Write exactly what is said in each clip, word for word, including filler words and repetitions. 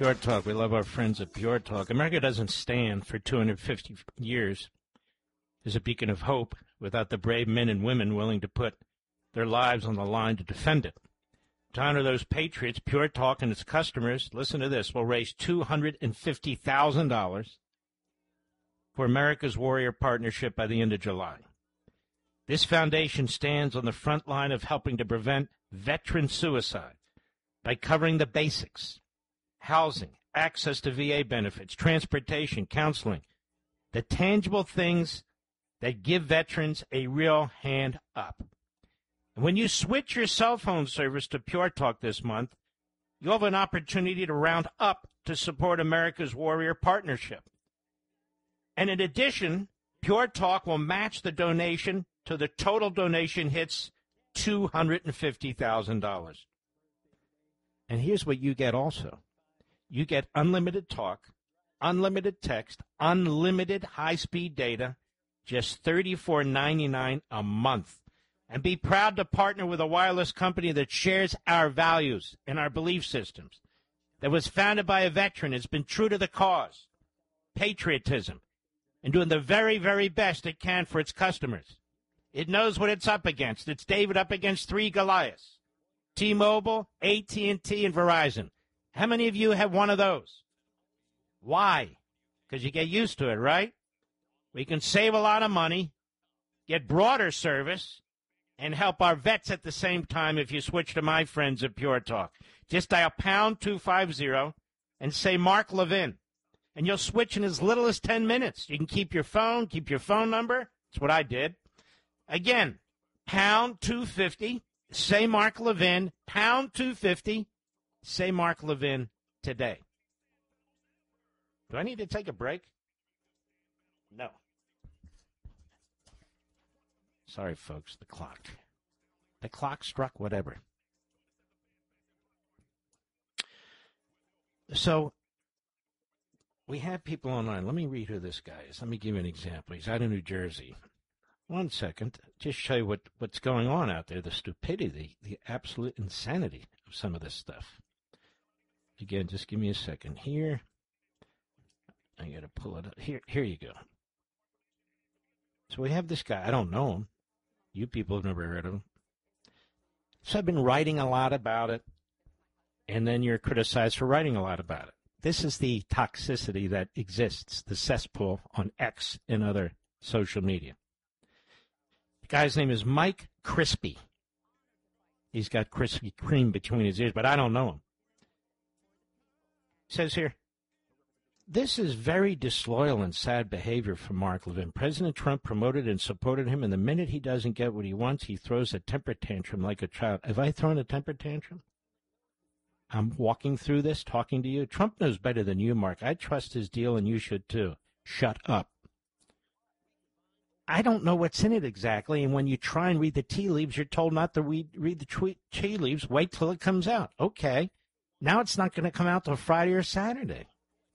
Pure Talk. We love our friends at Pure Talk. America doesn't stand for two hundred fifty years as a beacon of hope without the brave men and women willing to put their lives on the line to defend it. To honor those patriots, Pure Talk and its customers, listen to this, will raise two hundred fifty thousand dollars for America's Warrior Partnership by the end of July. This foundation stands on the front line of helping to prevent veteran suicide by covering the basics: housing, access to V A benefits, transportation, counseling, the tangible things that give veterans a real hand up. And when you switch your cell phone service to Pure Talk this month, you'll have an opportunity to round up to support America's Warrior Partnership. And in addition, Pure Talk will match the donation to the total donation hits two hundred fifty thousand dollars. And here's what you get also. You get unlimited talk, unlimited text, unlimited high-speed data, just thirty-four ninety-nine a month. And be proud to partner with a wireless company that shares our values and our belief systems, that was founded by a veteran, has been true to the cause, patriotism, and doing the very, very best it can for its customers. It knows what it's up against. It's David up against three Goliaths: T-Mobile, A T and T, and Verizon. How many of you have one of those? Why? Because you get used to it, right? We can save a lot of money, get broader service, and help our vets at the same time if you switch to my friends at Pure Talk. Just dial pound two fifty and say Mark Levin, and you'll switch in as little as ten minutes. You can keep your phone, keep your phone number. That's what I did. Again, pound two fifty, say Mark Levin, pound two fifty, say Mark Levin today. Do I need to take a break? No. Sorry, folks, the clock. The clock struck whatever. So we have people online. Let me read who this guy is. Let me give you an example. He's out of New Jersey. One second. Just show you what, what's going on out there, the stupidity, the absolute insanity of some of this stuff. Again, just give me a second here. I got to pull it up. Here, here you go. So we have this guy. I don't know him. You people have never heard of him. So I've been writing a lot about it, and then you're criticized for writing a lot about it. This is the toxicity that exists, the cesspool on X and other social media. The guy's name is Mike Crispy. He's got Krispy Kreme between his ears, but I don't know him. It says here, this is very disloyal and sad behavior from Mark Levin. President Trump promoted and supported him, and the minute he doesn't get what he wants, he throws a temper tantrum like a child. Have I thrown a temper tantrum? I'm walking through this, talking to you. Trump knows better than you, Mark. I trust his deal, and you should too. Shut up. I don't know what's in it exactly, and when you try and read the tea leaves, you're told not to read, read the tweet, tea leaves. Wait till it comes out. Okay. Now it's not going to come out till Friday or Saturday.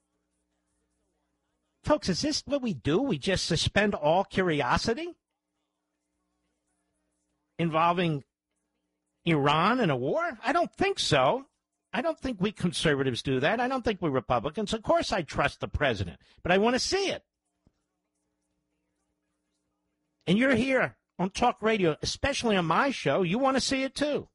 Folks, is this what we do? We just suspend all curiosity involving Iran and a war? I don't think so. I don't think we conservatives do that. I don't think we Republicans. Of course I trust the president, but I want to see it. And you're here on talk radio, especially on my show. You want to see it too.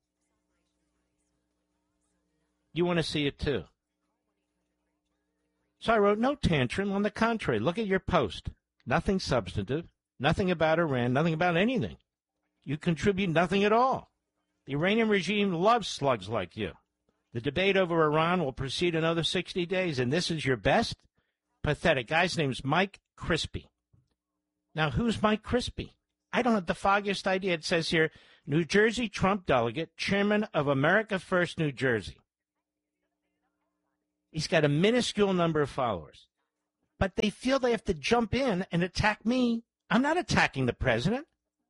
You want to see it too. So I wrote, no tantrum. On the contrary, look at your post. Nothing substantive, nothing about Iran, nothing about anything. You contribute nothing at all. The Iranian regime loves slugs like you. The debate over Iran will proceed another sixty days, and this is your best? Pathetic. Guy's name's Mike Crispy. Now, who's Mike Crispy? I don't have the foggiest idea. It says here, New Jersey Trump delegate, chairman of America First New Jersey. He's got a minuscule number of followers. But they feel they have to jump in and attack me. I'm not attacking the president.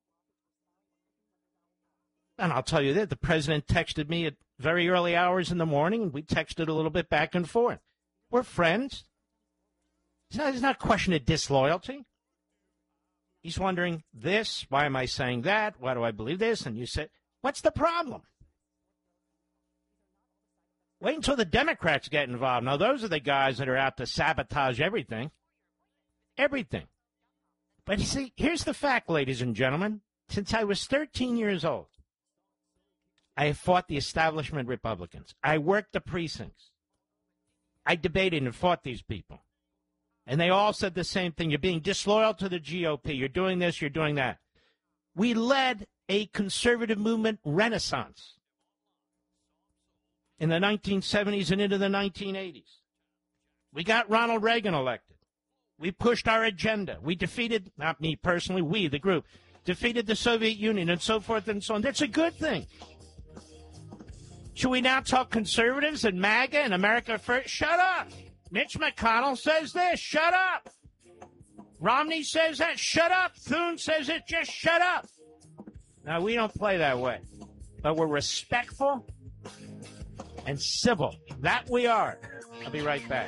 And I'll tell you that the president texted me at very early hours in the morning, and we texted a little bit back and forth. We're friends. It's not, it's not a question of disloyalty. He's wondering this, why am I saying that? Why do I believe this? And you say, what's the problem? Wait until the Democrats get involved. Now, those are the guys that are out to sabotage everything. Everything. But you see, here's the fact, ladies and gentlemen. Since I was thirteen years old, I have fought the establishment Republicans. I worked the precincts. I debated and fought these people. And they all said the same thing. You're being disloyal to the G O P. You're doing this, you're doing that. We led a conservative movement renaissance in the nineteen seventies and into the nineteen eighties. We got Ronald Reagan elected. We pushed our agenda. We defeated, not me personally, we, the group, defeated the Soviet Union and so forth and so on. That's a good thing. Should we now talk conservatives and MAGA and America First? Shut up. Mitch McConnell says this. Shut up. Romney says that. Shut up. Thune says it. Just shut up. Now, we don't play that way. But we're respectful and civil. That we are. I'll be right back.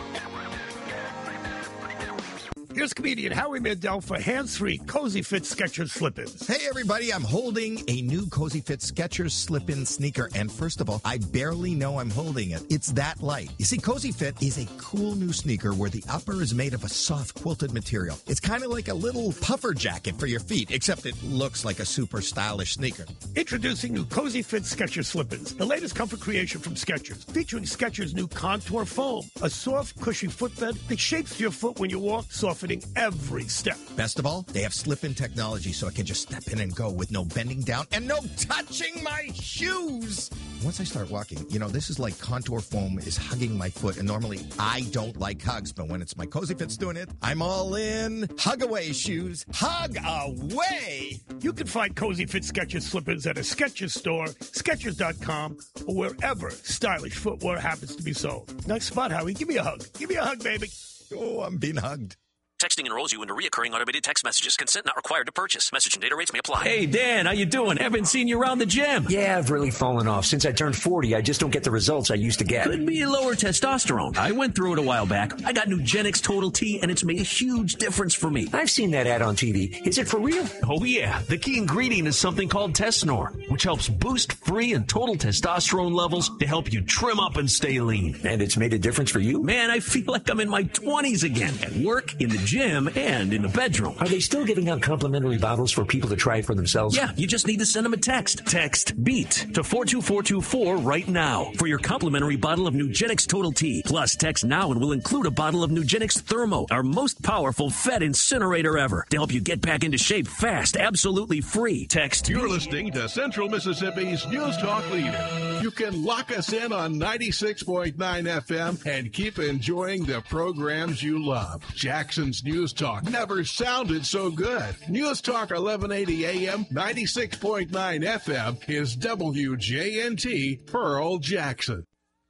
Here's comedian Howie Mandel for hands-free Cozy Fit Skechers slip-ins. Hey, everybody. I'm holding a new Cozy Fit Skechers slip-in sneaker. And first of all, I barely know I'm holding it. It's that light. You see, Cozy Fit is a cool new sneaker where the upper is made of a soft quilted material. It's kind of like a little puffer jacket for your feet, except it looks like a super stylish sneaker. Introducing new Cozy Fit Skechers slip-ins, the latest comfort creation from Skechers, featuring Skechers' new Contour Foam, a soft, cushy footbed that shapes your foot when you walk, softening every step. Best of all, they have slip-in technology so I can just step in and go with no bending down and no touching my shoes. Once I start walking, you know, this is like Contour Foam is hugging my foot, and normally I don't like hugs, but when it's my Cozy Fit's doing it, I'm all in. Hug away, shoes. Hug away! You can find Cozy Fit Skechers slip-ins at a Skechers store, Skechers dot com, or wherever stylish footwear happens to be sold. Nice spot, Howie. Give me a hug. Give me a hug, baby. Oh, I'm being hugged. Texting enrolls you into recurring automated text messages. Consent not required to purchase. Message and data rates may apply. Hey, Dan, how you doing? Haven't seen you around the gym. Yeah, I've really fallen off. Since I turned forty, I just don't get the results I used to get. Could be lower testosterone. I went through it a while back. I got Nugenix Total T, and it's made a huge difference for me. I've seen that ad on T V. Is it for real? Oh, yeah. The key ingredient is something called Tesnor, which helps boost free and total testosterone levels to help you trim up and stay lean. And it's made a difference for you? Man, I feel like I'm in my twenties again. At work, in the gym, and in the bedroom. Are they still giving out complimentary bottles for people to try it for themselves? Yeah, you just need to send them a text. Text BEAT to four two four two four right now for your complimentary bottle of Nugenix Total T. Plus, text now and we'll include a bottle of Nugenix Thermo, our most powerful Fed incinerator ever, to help you get back into shape fast, absolutely free. Text You're listening to Central Mississippi's News Talk Leader. You can lock us in on ninety-six point nine F M and keep enjoying the programs you love. Jackson's News Talk never sounded so good. News Talk eleven eighty A M, ninety-six point nine F M is W J N T, Pearl Jackson.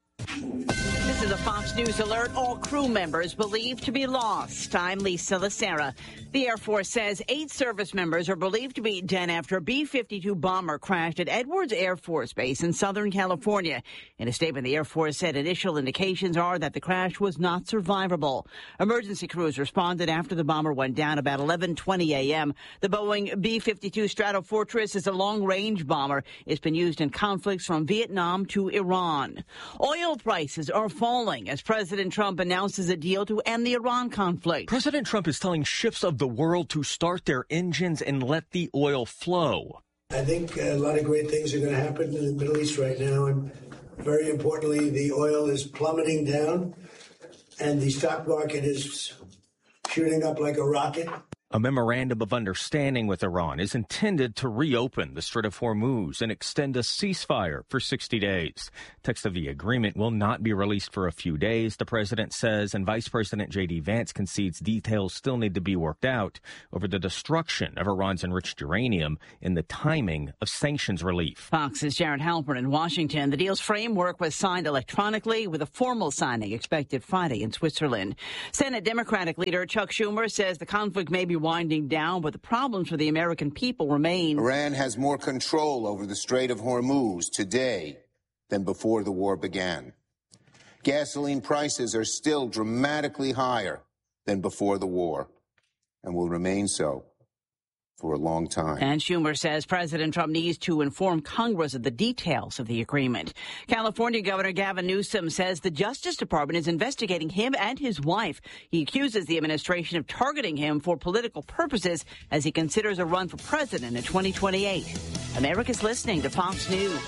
This is a Fox News alert. All crew members believed to be lost. I'm Lisa Lacera. The Air Force says eight service members are believed to be dead after a B fifty-two bomber crashed at Edwards Air Force Base in Southern California. In a statement, the Air Force said initial indications are that the crash was not survivable. Emergency crews responded after the bomber went down about eleven twenty A M. The Boeing B fifty-two Stratofortress is a long-range bomber. It's been used in conflicts from Vietnam to Iran. Oil prices are falling as President Trump announces a deal to end the Iran conflict. President Trump is telling ships of the world to start their engines and let the oil flow. I think a lot of great things are going to happen in the Middle East right now. And very importantly, the oil is plummeting down and the stock market is shooting up like a rocket. A memorandum of understanding with Iran is intended to reopen the Strait of Hormuz and extend a ceasefire for sixty days. Text of the agreement will not be released for a few days, the president says, and Vice President J D Vance concedes details still need to be worked out over the destruction of Iran's enriched uranium and the timing of sanctions relief. Fox's Jared Halpern in Washington. The deal's framework was signed electronically with a formal signing expected Friday in Switzerland. Senate Democratic leader Chuck Schumer says the conflict may be winding down, but the problems for the American people remain. Iran has more control over the Strait of Hormuz today than before the war began. Gasoline prices are still dramatically higher than before the war and will remain so for a long time. And Schumer says President Trump needs to inform Congress of the details of the agreement. California Governor Gavin Newsom says the Justice Department is investigating him and his wife. He accuses the administration of targeting him for political purposes as he considers a run for president in twenty twenty-eight. America's listening to Fox News.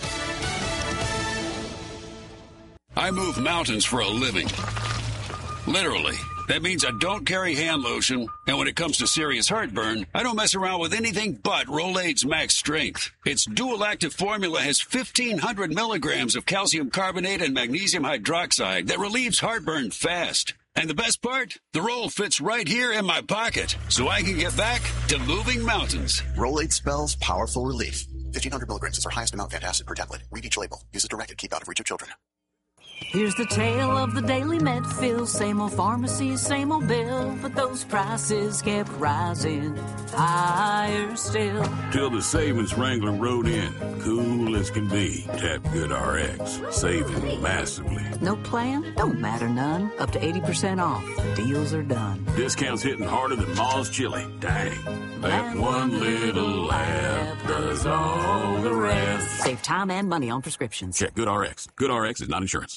I move mountains for a living. Literally. That means I don't carry hand lotion, and when it comes to serious heartburn, I don't mess around with anything but Rolaids Max Strength. Its dual-active formula has fifteen hundred milligrams of calcium carbonate and magnesium hydroxide that relieves heartburn fast. And the best part? The roll fits right here in my pocket, so I can get back to moving mountains. Rolaids spells powerful relief. fifteen hundred milligrams is our highest amount of antacid per tablet. Read each label. Use as directed. Keep out of reach of children. Here's the tale of the daily med fill. Same old pharmacy, same old bill, but those prices kept rising higher still. Till the savings wrangler rode in, cool as can be. Tap GoodRx, saving massively. No plan? Don't matter none. Up to eighty percent off. Deals are done. Discounts hitting harder than Ma's chili. Dang. That one little laugh does all the rest. Save time and money on prescriptions. Check GoodRx. GoodRx is not insurance.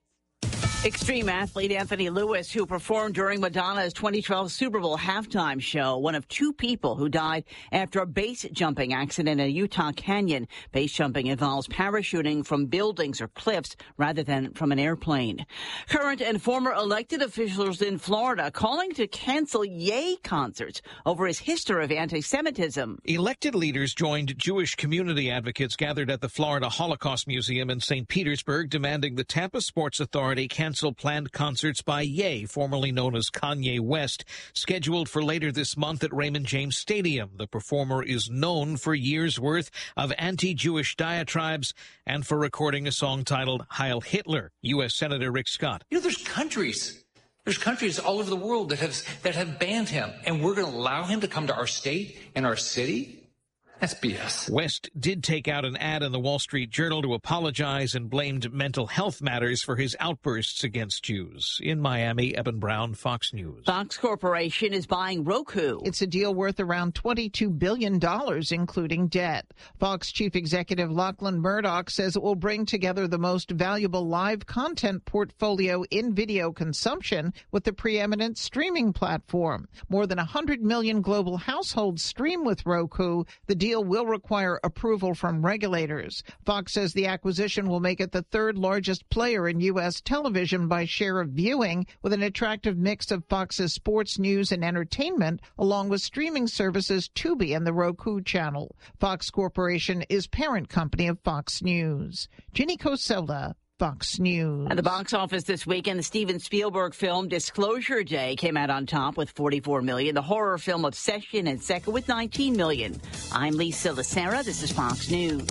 Extreme athlete Anthony Lewis, who performed during Madonna's twenty twelve Super Bowl halftime show, one of two people who died after a base jumping accident in a Utah canyon. Base jumping involves parachuting from buildings or cliffs rather than from an airplane. Current and former elected officials in Florida calling to cancel Ye concerts over his history of anti-Semitism. Elected leaders joined Jewish community advocates gathered at the Florida Holocaust Museum in Saint Petersburg demanding the Tampa Sports Authority cancel planned concerts by Ye, formerly known as Kanye West, scheduled for later this month at Raymond James Stadium. The performer is known for years' worth of anti-Jewish diatribes and for recording a song titled Heil Hitler. U S Senator Rick Scott. You know, there's countries, there's countries all over the world that have, that have banned him, and we're going to allow him to come to our state and our city? That's B S. West did take out an ad in the Wall Street Journal to apologize and blamed mental health matters for his outbursts against Jews. In Miami, Eben Brown, Fox News. Fox Corporation is buying Roku. It's a deal worth around twenty-two billion dollars, including debt. Fox Chief Executive Lachlan Murdoch says it will bring together the most valuable live content portfolio in video consumption with the preeminent streaming platform. More than one hundred million global households stream with Roku. The deal will require approval from regulators. Fox says the acquisition will make it the third largest player in U S television by share of viewing, with an attractive mix of Fox's sports, news, and entertainment, along with streaming services Tubi and the Roku channel. Fox Corporation is parent company of Fox News. Ginny Cosella, Fox News. At the box office this weekend, the Steven Spielberg film Disclosure Day came out on top with forty-four million dollars. The horror film Obsession and second with nineteen million dollars. I'm Lisa Lacera. This is Fox News.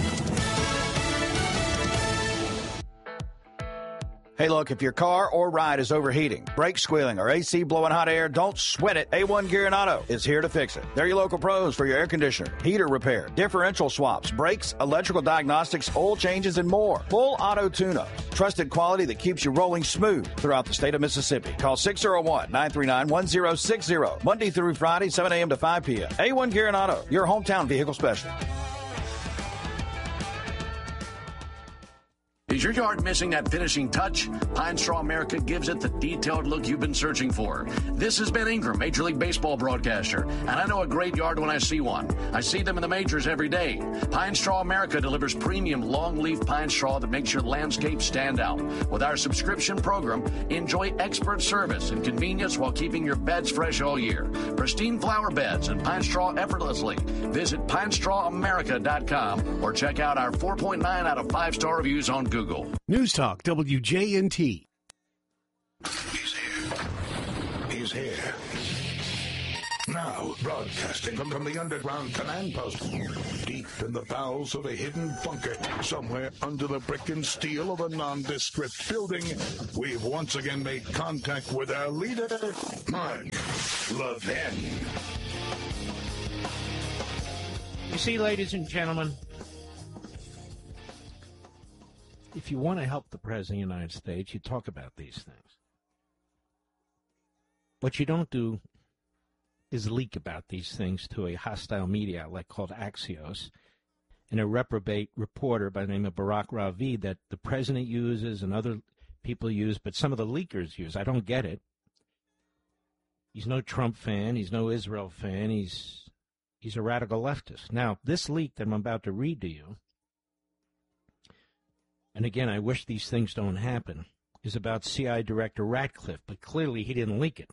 Hey, look, if your car or ride is overheating, brake squealing, or A C blowing hot air, don't sweat it. A one Gear and Auto is here to fix it. They're your local pros for your air conditioner, heater repair, differential swaps, brakes, electrical diagnostics, oil changes, and more. Full auto tune-up. Trusted quality that keeps you rolling smooth throughout the state of Mississippi. Call six oh one, nine three nine, one oh six oh. Monday through Friday, seven a.m. to five p.m. A one Gear and Auto, your hometown vehicle specialist. Is your yard missing that finishing touch? Pine Straw America gives it the detailed look you've been searching for. This is Ben Ingram, Major League Baseball broadcaster, and I know a great yard when I see one. I see them in the majors every day. Pine Straw America delivers premium long-leaf pine straw that makes your landscape stand out. With our subscription program, enjoy expert service and convenience while keeping your beds fresh all year. Pristine flower beds and pine straw effortlessly. Visit pine straw america dot com or check out our four point nine out of five star reviews on Google. News Talk W J N T. He's here. He's here. Now, broadcasting from, from the underground command post, deep in the bowels of a hidden bunker, somewhere under the brick and steel of a nondescript building, we've once again made contact with our leader, Mark Levin. You see, ladies and gentlemen, if you want to help the President of the United States, you talk about these things. What you don't do is leak about these things to a hostile media outlet called Axios and a reprobate reporter by the name of Barack Ravi that the president uses and other people use, but some of the leakers use. I don't get it. He's no Trump fan. He's no Israel fan. He's he's a radical leftist. Now, this leak that I'm about to read to you, and again, I wish these things don't happen, is about C I A Director Ratcliffe, but clearly he didn't leak it.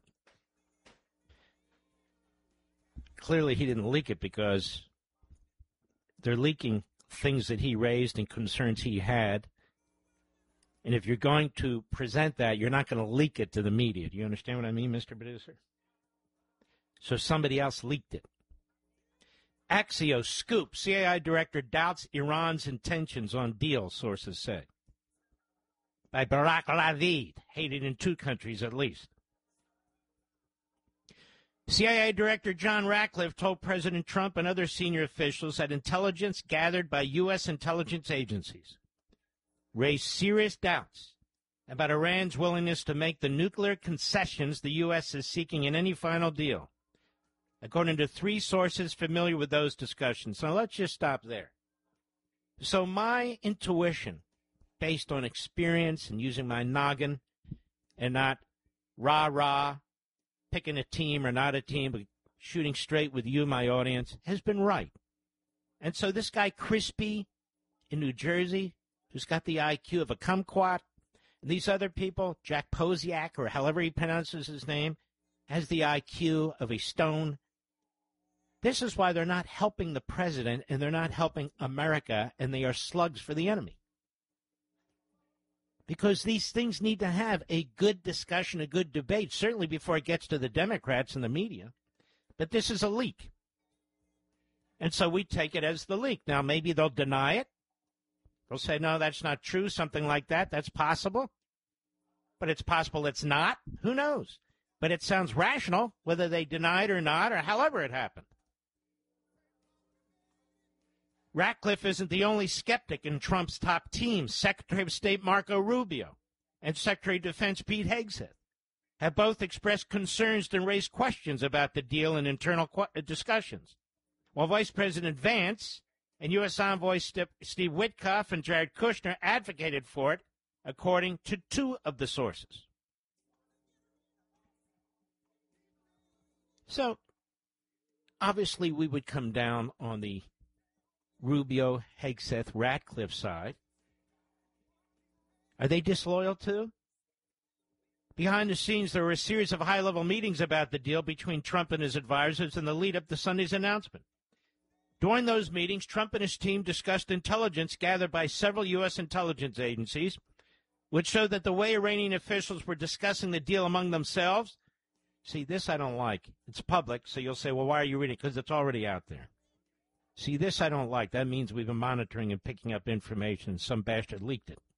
Clearly he didn't leak it because they're leaking things that he raised and concerns he had. And if you're going to present that, you're not going to leak it to the media. Do you understand what I mean, Mister Producer? So somebody else leaked it. Axios scoop. C I A Director doubts Iran's intentions on deal, sources say. By Barack Ravid, hated in two countries at least. C I A Director John Ratcliffe told President Trump and other senior officials that intelligence gathered by U S intelligence agencies raised serious doubts about Iran's willingness to make the nuclear concessions the U S is seeking in any final deal, according to three sources familiar with those discussions. So let's just stop there. So my intuition, based on experience and using my noggin and not rah-rah, picking a team or not a team, but shooting straight with you, my audience, has been right. And so this guy Crispy in New Jersey, who's got the I Q of a kumquat, and these other people, Jack Posiak, or however he pronounces his name, has the I Q of a stone. This is why they're not helping the president, and they're not helping America, and they are slugs for the enemy. Because these things need to have a good discussion, a good debate, certainly before it gets to the Democrats and the media. But this is a leak. And so we take it as the leak. Now, maybe they'll deny it. They'll say, no, that's not true, something like that. That's possible. But it's possible it's not. Who knows? But it sounds rational, whether they deny it or not, or however it happened. Ratcliffe isn't the only skeptic in Trump's top team. Secretary of State Marco Rubio and Secretary of Defense Pete Hegseth have both expressed concerns and raised questions about the deal in internal qu- discussions, while Vice President Vance and U S Envoy St- Steve Witkoff and Jared Kushner advocated for it, according to two of the sources. So, obviously, we would come down on the Rubio, Hegseth, Ratcliffe side. Are they disloyal too? Behind the scenes, there were a series of high-level meetings about the deal between Trump and his advisors in the lead-up to Sunday's announcement. During those meetings, Trump and his team discussed intelligence gathered by several U S intelligence agencies, which showed that the way Iranian officials were discussing the deal among themselves. See, this I don't like. It's public, so you'll say, well, why are you reading it? Because it's already out there. See, this I don't like. That means we've been monitoring and picking up information. Some bastard leaked it.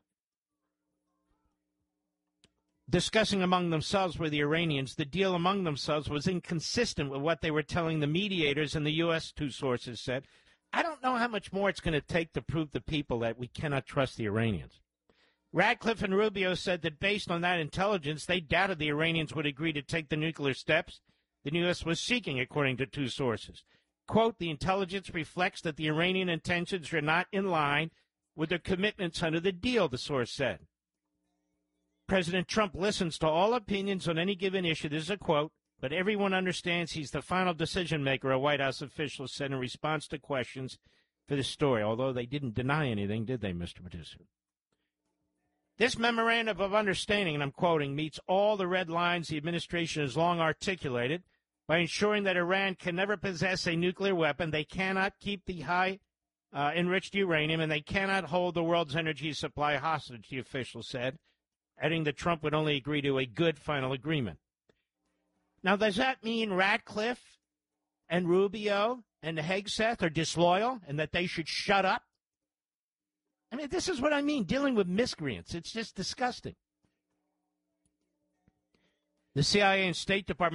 Discussing among themselves with the Iranians, the deal among themselves was inconsistent with what they were telling the mediators and the U S, two sources said. I don't know how much more it's going to take to prove to people that we cannot trust the Iranians. Ratcliffe and Rubio said that based on that intelligence, they doubted the Iranians would agree to take the nuclear steps the U S was seeking, according to two sources. Quote, the intelligence reflects that the Iranian intentions are not in line with their commitments under the deal, the source said. President Trump listens to all opinions on any given issue. This is a quote, but everyone understands he's the final decision maker, a White House official said in response to questions for this story, although they didn't deny anything, did they, Mister Producer? This memorandum of understanding, and I'm quoting, meets all the red lines the administration has long articulated by ensuring that Iran can never possess a nuclear weapon. They cannot keep the high uh, enriched uranium, and they cannot hold the world's energy supply hostage, the official said, adding that Trump would only agree to a good final agreement. Now, does that mean Ratcliffe and Rubio and Hegseth are disloyal and that they should shut up? I mean, this is what I mean, dealing with miscreants. It's just disgusting. The C I A and State Department